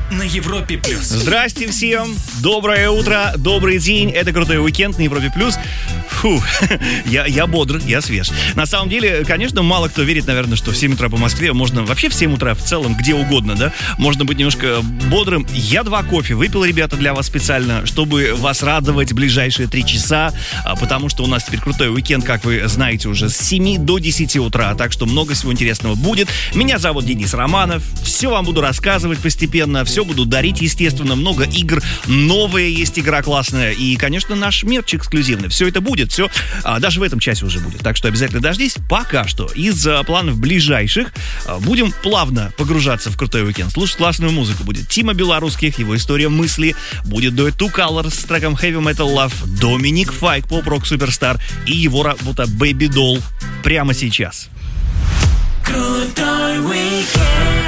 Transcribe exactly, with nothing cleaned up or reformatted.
на Европе плюс. Здрасте всем, доброе утро, добрый день. Это Крутой уикенд на Европе плюс. Фу, я, я бодр, я свеж. На самом деле, конечно, мало кто верит, наверное, что в семь утра по Москве можно, вообще в семь утра в целом, где угодно, да, можно быть немножко бодрым. Я два кофе выпил, ребята, для вас специально, чтобы вас радовать ближайшие три часа, потому что у нас теперь крутой уикенд, как вы знаете, уже с семи до десяти утра, так что много всего интересного будет. Меня зовут Денис Романов, все вам буду рассказывать постепенно, все буду дарить, естественно, много игр, новая есть игра классная и, конечно, наш мерч эксклюзивный, все это будет. Все, а, даже в этом часе уже будет. Так что обязательно дождись. Пока что из а, планов ближайших а, будем плавно погружаться в крутой уикенд. Слушать классную музыку будет Тима Белорусских, его история мысли. Будет дуэт Two Colors с треком Heavy Metal Love, Доминик Файк, поп-рок суперстар и его работа Baby Doll прямо сейчас. Крутой уикенд.